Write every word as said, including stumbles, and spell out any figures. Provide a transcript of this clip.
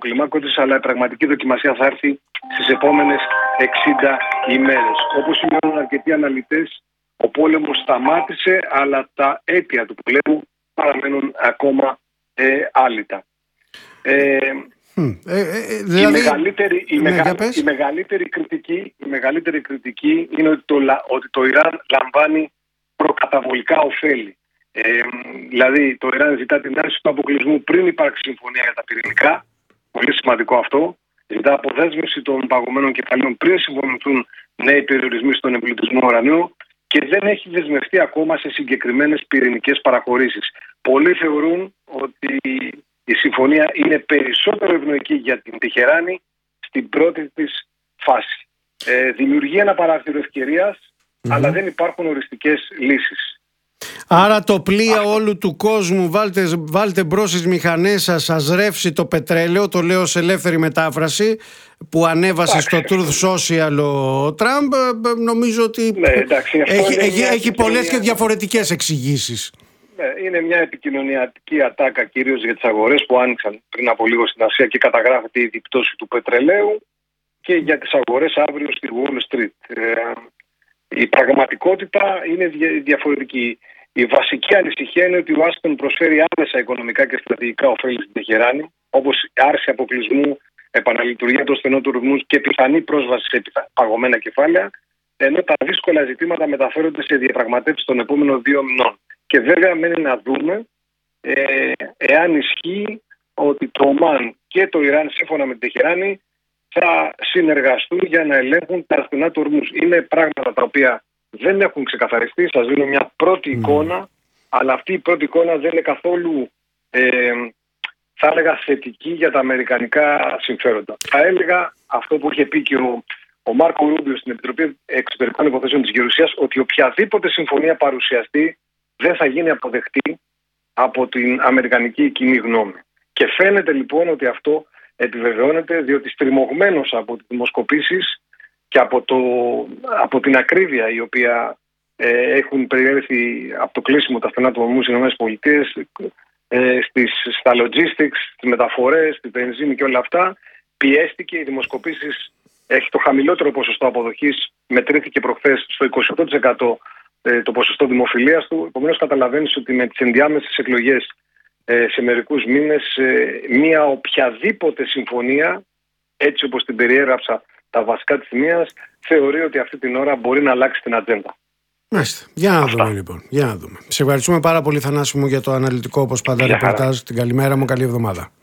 αποκλιμάκωσης, αλλά η πραγματική δοκιμασία θα έρθει στις επόμενες εξήντα ημέρες. Όπως σημαίνουν αρκετοί αναλυτές, ο πόλεμος σταμάτησε, αλλά τα αίτια του πολέμου παραμένουν ακόμα ε, άλυτα. Ε, Mm. Ε, ε, δηλαδή... η, μεγαλύτερη, η, ναι, μεγα... η, μεγαλύτερη κριτική, η μεγαλύτερη κριτική είναι ότι το, ότι το Ιράν λαμβάνει προκαταβολικά ωφέλη. Ε, δηλαδή το Ιράν ζητά την άρση του αποκλεισμού πριν υπάρξει συμφωνία για τα πυρηνικά. Πολύ σημαντικό αυτό. Ζητά αποδέσμευση των παγωμένων κεφαλαίων πριν συμφωνηθούν νέοι περιορισμοί στον εμπλουτισμό ουρανίου και δεν έχει δεσμευτεί ακόμα σε συγκεκριμένες πυρηνικές παραχωρήσεις. Πολλοί θεωρούν ότι η συμφωνία είναι περισσότερο ευνοϊκή για την Τεχεράνη στην πρώτη της φάση. Ε, δημιουργεί ένα παράθυρο ευκαιρίας, mm-hmm. αλλά δεν υπάρχουν οριστικές λύσεις. Άρα το πλοία Αυτό. όλου του κόσμου, βάλτε, βάλτε μπρος στις μηχανές σας, σας ρεύσει το πετρέλαιο, το λέω σε ελεύθερη μετάφραση, που ανέβασε εντάξει. στο Truth Social ο Τραμπ, νομίζω ότι ναι, εντάξει, έχει, έχει, έχει πολλές και διαφορετικές εξηγήσεις. Είναι μια επικοινωνιακή ατάκα κυρίως για τις αγορές που άνοιξαν πριν από λίγο στην Ασία και καταγράφεται η πτώση του πετρελαίου και για τις αγορές αύριο στη Wall Street. Ε, η πραγματικότητα είναι διαφορετική. Η βασική ανησυχία είναι ότι η Ουάσιγκτον προσφέρει άμεσα οικονομικά και στρατηγικά ωφέλη στην Τεχεράνη, όπως άρση αποκλεισμού, επαναλειτουργία των στενών του ορμού και πιθανή πρόσβαση σε παγωμένα κεφάλαια, ενώ τα δύσκολα ζητήματα μεταφέρονται σε διαπραγματεύσεις των επόμενων δύο μηνών. Και βέβαια μένει να δούμε ε, εάν ισχύει ότι το Ομάν και το Ιράν σύμφωνα με την Τεχεράνη θα συνεργαστούν για να ελέγχουν τα στενά του ορμούς. Είναι πράγματα τα οποία δεν έχουν ξεκαθαριστεί. Σας δίνω μια πρώτη mm. εικόνα, αλλά αυτή η πρώτη εικόνα δεν είναι καθόλου ε, θα έλεγα θετική για τα αμερικανικά συμφέροντα. Θα έλεγα αυτό που είχε πει και ο, ο Μάρκο Ρούμπιο στην Επιτροπή Εξωτερικών Υποθέσεων της Γερουσίας, ότι οποιαδήποτε συμφωνία παρουσιαστεί δεν θα γίνει αποδεκτή από την αμερικανική κοινή γνώμη. Και φαίνεται λοιπόν ότι αυτό επιβεβαιώνεται, διότι στριμωγμένος από τις δημοσκοπήσεις και από, το, από την ακρίβεια η οποία ε, έχουν περιέλθει από το κλείσιμο τα στενά του ορμού στις ΗΠΑ, ε, στις, στα logistics, στις μεταφορές, στη βενζίνη και όλα αυτά, πιέστηκε οι δημοσκοπήσεις. Έχει το χαμηλότερο ποσοστό αποδοχής, μετρήθηκε προχθές στο είκοσι οκτώ τοις εκατό το ποσοστό δημοφιλίας του. Επομένως καταλαβαίνεις ότι με τις ενδιάμεσες εκλογές ε, σε μερικούς μήνες ε, μία οποιαδήποτε συμφωνία, έτσι όπως την περιέγραψα τα βασικά της σημείας, θεωρεί ότι αυτή την ώρα μπορεί να αλλάξει την ατζέντα. Μάλιστα. Για να Αυτά. δούμε λοιπόν. Για να δούμε. Σε ευχαριστούμε πάρα πολύ, Θανάση μου, για το αναλυτικό όπως πάντα ρεπορτάζ. Την καλημέρα μου, καλή εβδομάδα.